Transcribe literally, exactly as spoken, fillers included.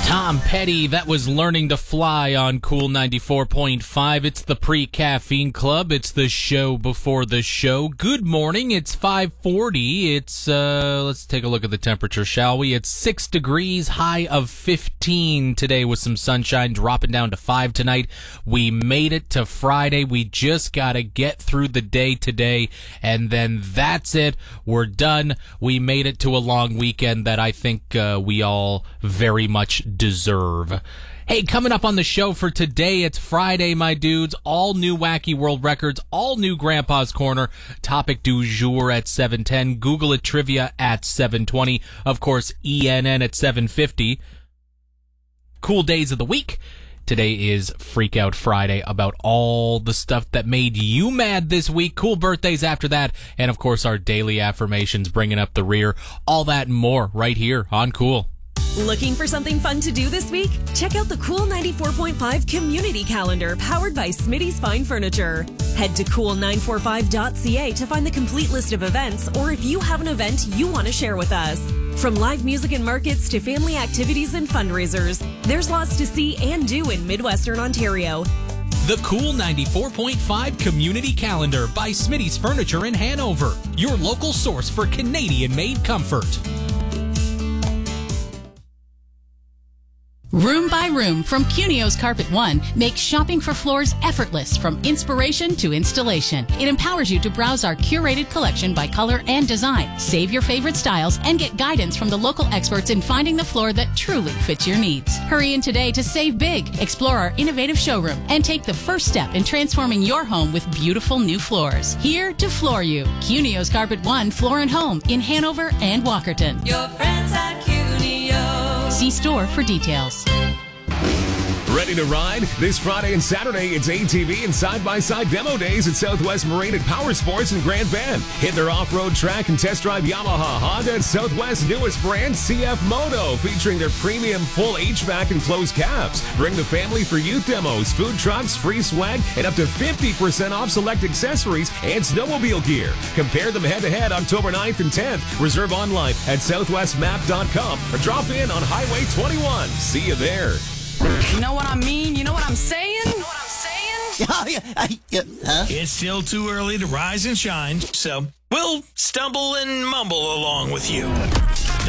Tom Petty, that was Learning to Fly on Cool ninety-four point five. It's the Pre-Caffeine Club. It's the show before the show. Good morning. It's five forty. It's, uh, let's take a look at the temperature, shall we? It's six degrees, high of fifteen today with some sunshine, dropping down to five tonight. We made it to Friday. We just gotta get through the day today, and then that's it. We're done. We made it to a long weekend that I think uh, we all very much deserve. Hey, coming up on the show for today, it's Friday, my dudes. All new Wacky World Records, all new Grandpa's Corner, topic du jour at seven ten, Google It Trivia at seven twenty, of course, E N N at seven fifty. Cool days of the week. Today is Freak Out Friday, about all the stuff that made you mad this week. Cool birthdays after that, and of course our daily affirmations bringing up the rear. All that and more right here on Cool. Looking for something fun to do this week? Check out the Cool ninety-four point five Community Calendar powered by Smitty's Fine Furniture. Head to cool nine four five dot c a to find the complete list of events, or if you have an event you want to share with us. From live music and markets to family activities and fundraisers, there's lots to see and do in Midwestern Ontario. The Cool ninety-four point five Community Calendar by Smitty's Furniture in Hanover, your local source for Canadian-made comfort. Room by Room from Cunio's Carpet One makes shopping for floors effortless from inspiration to installation. It empowers you to browse our curated collection by color and design, save your favorite styles, and get guidance from the local experts in finding the floor that truly fits your needs. Hurry in today to save big, explore our innovative showroom, and take the first step in transforming your home with beautiful new floors. Here to floor you. Cunio's Carpet One Floor and Home in Hanover and Walkerton. Your friends at Cunio. See store for details. Ready to ride? This Friday and Saturday, it's A T V and side-by-side demo days at Southwest Marine and Power Sports in Grand Bend. Hit their off-road track and test drive Yamaha, Honda, and Southwest's newest brand, C F Moto, featuring their premium full H V A C and closed cabs. Bring the family for youth demos, food trucks, free swag, and up to fifty percent off select accessories and snowmobile gear. Compare them head-to-head October ninth and tenth. Reserve online at southwest map dot com or drop in on Highway twenty-one. See you there. You know what I mean? You know what I'm saying? You know what I'm saying? Oh, yeah, I, yeah, huh? It's still too early to rise and shine, so we'll stumble and mumble along with you.